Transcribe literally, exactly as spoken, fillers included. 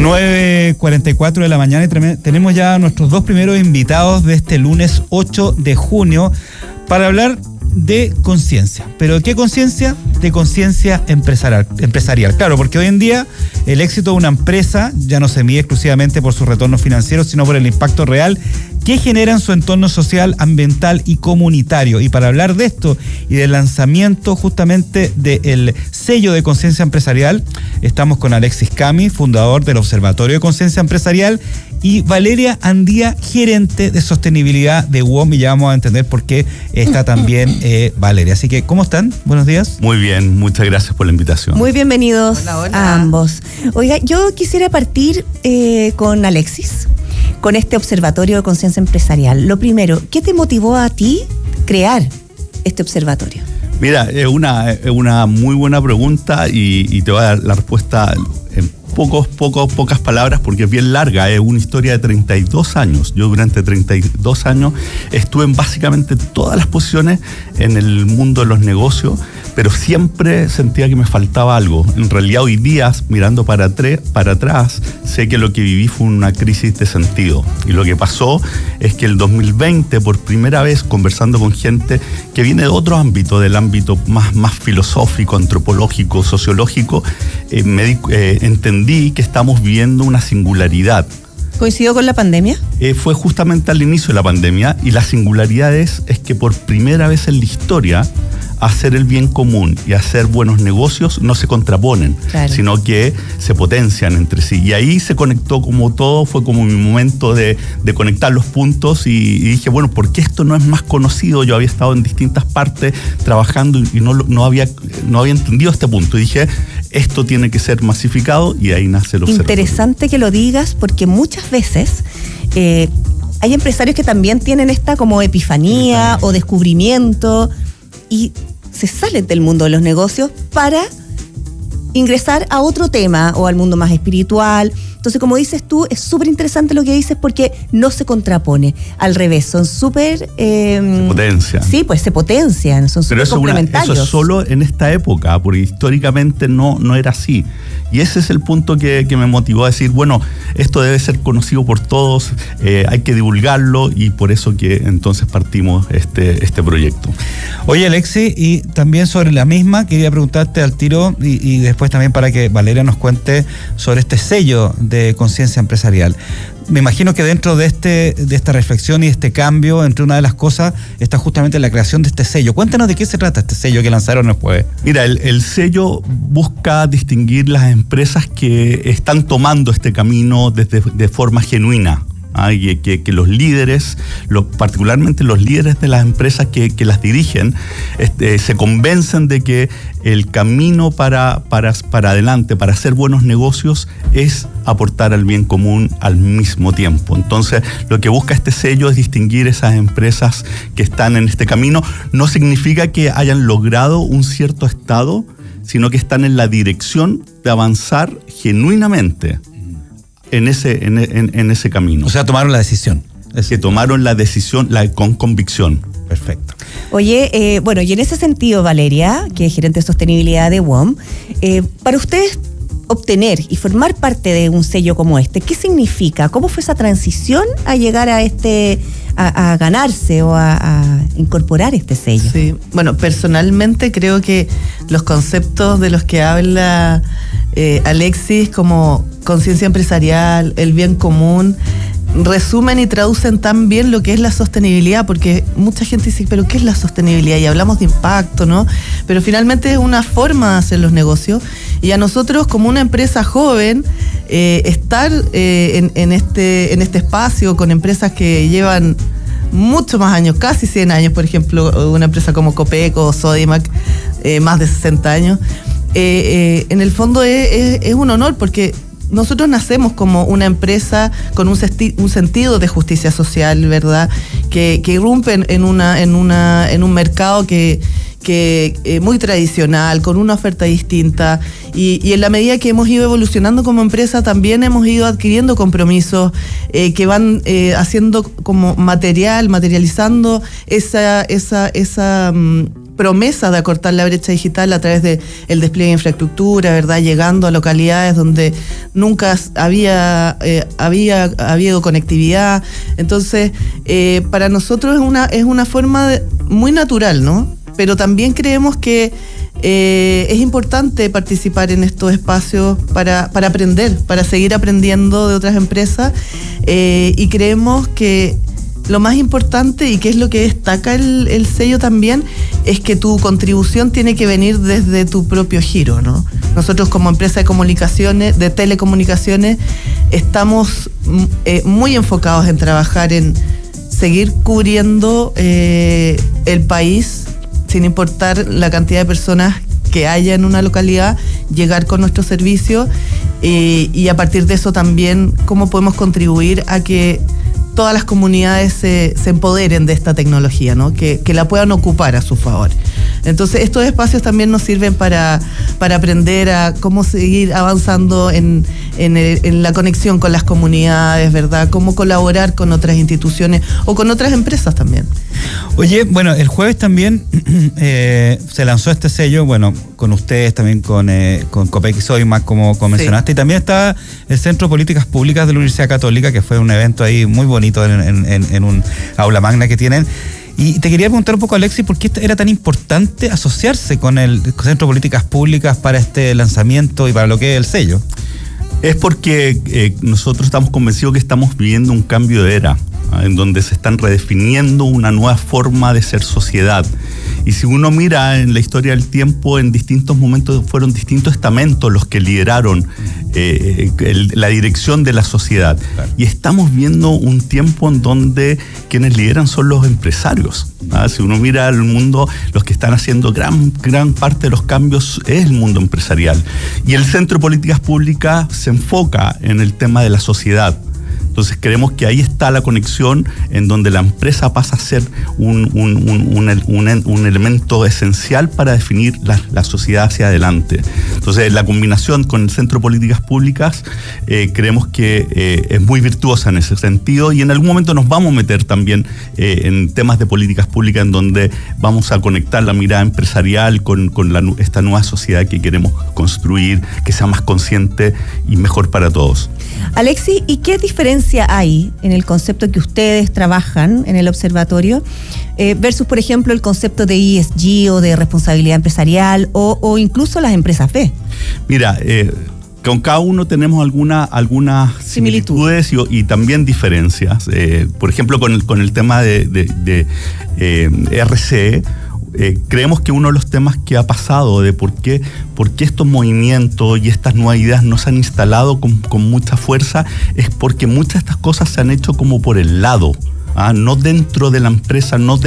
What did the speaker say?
nueve cuarenta y cuatro de la mañana y tenemos ya nuestros dos primeros invitados de este lunes ocho de junio para hablar de conciencia. ¿Pero qué conciencia? De conciencia empresarial, empresarial. Claro, porque hoy en día el éxito de una empresa ya no se mide exclusivamente por sus retornos financieros, sino por el impacto real que genera en su entorno social, ambiental y comunitario. Y para hablar de esto y del lanzamiento justamente del sello de conciencia empresarial, estamos con Alexis Cami, fundador del Observatorio de Conciencia Empresarial, y Valeria Andía, gerente de sostenibilidad de W O M, y ya vamos a entender por qué está también eh, Valeria. Así que, ¿cómo están? Buenos días. Muy bien, muchas gracias por la invitación. Muy bienvenidos hola, hola. a ambos. Oiga, yo quisiera partir eh, con Alexis, con este Observatorio de Conciencia Empresarial. Lo primero, ¿qué te motivó a ti crear este observatorio? Mira, es una, es una muy buena pregunta y, y te voy a dar la respuesta en pocos, pocos, pocas palabras porque es bien larga. Es una historia de treinta y dos años. Yo durante treinta y dos años estuve en básicamente todas las posiciones en el mundo de los negocios, pero siempre sentía que me faltaba algo. En realidad hoy día, mirando para, tre- para atrás, sé que lo que viví fue una crisis de sentido. Y lo que pasó es que el dos mil veinte, por primera vez, conversando con gente que viene de otro ámbito, del ámbito más, más filosófico, antropológico, sociológico, eh, me di, eh, entendí que estamos viviendo una singularidad. ¿Coincidió con la pandemia? Eh, fue justamente al inicio de la pandemia y la singularidad es, es que por primera vez en la historia hacer el bien común y hacer buenos negocios no se contraponen, claro, sino que se potencian entre sí. Y ahí se conectó como todo, fue como mi momento de, de conectar los puntos y, y dije, bueno, ¿por qué esto no es más conocido? Yo había estado en distintas partes trabajando y no, no, había, no había entendido este punto. Y dije, esto tiene que ser masificado y ahí nace el observatorio. Interesante que lo digas porque muchas veces eh, hay empresarios que también tienen esta como epifanía o descubrimiento y se salen del mundo de los negocios para ingresar a otro tema o al mundo más espiritual. Entonces, como dices tú, es súper interesante lo que dices porque no se contrapone. Al revés, son súper... Eh, se potencian. Sí, pues se potencian, son súper complementarios. Pero eso es solo en esta época, porque históricamente no, no era así. Y ese es el punto que, que me motivó a decir, bueno, esto debe ser conocido por todos, eh, hay que divulgarlo y por eso que entonces partimos este, este proyecto. Oye, Alexis, y también sobre la misma, quería preguntarte al tiro y, y después también para que Valeria nos cuente sobre este sello de conciencia empresarial. Me imagino que dentro de este de esta reflexión y este cambio, entre una de las cosas, está justamente la creación de este sello. Cuéntanos de qué se trata este sello que lanzaron el jueves. Mira, el, el sello busca distinguir las empresas que están tomando este camino desde, de forma genuina. Ah, que, que, que los líderes, los, particularmente los líderes de las empresas que, que las dirigen, este, se convencen de que el camino para, para, para adelante, para hacer buenos negocios, es aportar al bien común al mismo tiempo. Entonces, lo que busca este sello es distinguir esas empresas que están en este camino. No significa que hayan logrado un cierto estado, sino que están en la dirección de avanzar genuinamente en ese, en, en, en ese camino. O sea, tomaron la decisión. Es que tomaron la decisión la, con convicción. Perfecto. Oye, eh, bueno, y en ese sentido, Valeria, que es gerente de sostenibilidad de W O M, eh, para ustedes obtener y formar parte de un sello como este, ¿qué significa? ¿Cómo fue esa transición a llegar a este, a, a ganarse o a, a incorporar este sello? Sí, bueno, personalmente creo que los conceptos de los que habla eh, Alexis, como conciencia empresarial, el bien común, resumen y traducen tan bien lo que es la sostenibilidad, porque mucha gente dice, pero ¿qué es la sostenibilidad? Y hablamos de impacto, ¿no? Pero finalmente es una forma de hacer los negocios, y a nosotros como una empresa joven, eh, estar eh, en, en, este, en este espacio con empresas que llevan muchos más años, casi cien años, por ejemplo, una empresa como Copeco o Sodimac, eh, más de sesenta años, eh, eh, en el fondo es, es, es un honor, porque nosotros nacemos como una empresa con un, sesti- un sentido de justicia social, ¿verdad? Que, que irrumpe en, una, en, una, en un mercado que, que eh, muy tradicional, con una oferta distinta. Y, y en la medida que hemos ido evolucionando como empresa, también hemos ido adquiriendo compromisos eh, que van eh, haciendo como material, materializando esa, esa, esa, um, promesa de acortar la brecha digital a través de el despliegue de infraestructura, ¿verdad? Llegando a localidades donde nunca había, eh, había habido conectividad. Entonces, eh, para nosotros es una, es una forma de, muy natural, ¿no? Pero también creemos que eh, es importante participar en estos espacios para, para aprender, para seguir aprendiendo de otras empresas, eh, y creemos que lo más importante, y que es lo que destaca el, el sello también, es que tu contribución tiene que venir desde tu propio giro, ¿no? Nosotros como empresa de comunicaciones, de telecomunicaciones, estamos eh, muy enfocados en trabajar en seguir cubriendo eh, el país, sin importar la cantidad de personas que haya en una localidad, llegar con nuestro servicio, eh, y a partir de eso también cómo podemos contribuir a que todas las comunidades se, se empoderen de esta tecnología, ¿no? Que, que la puedan ocupar a su favor. Entonces, estos espacios también nos sirven para, para aprender a cómo seguir avanzando en, en, el, en la conexión con las comunidades, ¿verdad? Cómo colaborar con otras instituciones o con otras empresas también. Oye, bueno, el jueves también eh, se lanzó este sello, bueno, con ustedes, también con, eh, con Copec y Sodimac, como, como mencionaste, sí. Y también está el Centro de Políticas Públicas de la Universidad Católica, que fue un evento ahí muy bonito en, en, en, en un aula magna que tienen. Y te quería preguntar un poco, Alexis, ¿por qué era tan importante asociarse con el Centro de Políticas Públicas para este lanzamiento y para lo que es el sello? Es porque eh, nosotros estamos convencidos que estamos viviendo un cambio de era, ¿ah? En donde se están redefiniendo una nueva forma de ser sociedad. Y si uno mira en la historia del tiempo, en distintos momentos fueron distintos estamentos los que lideraron eh, el, la dirección de la sociedad. Claro. Y estamos viendo un tiempo en donde quienes lideran son los empresarios. ¿Ah? Si uno mira el mundo, los que están haciendo gran, gran parte de los cambios es el mundo empresarial. Y el Centro de Políticas Públicas se enfoca en el tema de la sociedad. Entonces creemos que ahí está la conexión en donde la empresa pasa a ser un, un, un, un, un, un elemento esencial para definir la, la sociedad hacia adelante. Entonces la combinación con el Centro de Políticas Públicas eh, creemos que eh, es muy virtuosa en ese sentido, y en algún momento nos vamos a meter también eh, en temas de políticas públicas en donde vamos a conectar la mirada empresarial con, con la, esta nueva sociedad que queremos construir, que sea más consciente y mejor para todos. Alexis, ¿y qué diferencia hay en el concepto que ustedes trabajan en el observatorio eh, versus, por ejemplo, el concepto de E S G o de responsabilidad empresarial o, o incluso las empresas B? Mira, eh, con cada uno tenemos alguna, algunas similitudes y, y también diferencias. Eh, por ejemplo, con el, con el tema de, de, de eh, R C E, Eh, creemos que uno de los temas que ha pasado de por qué, por qué estos movimientos y estas nuevas ideas no se han instalado con, con mucha fuerza es porque muchas de estas cosas se han hecho como por el lado, ¿ah? No dentro de la empresa, no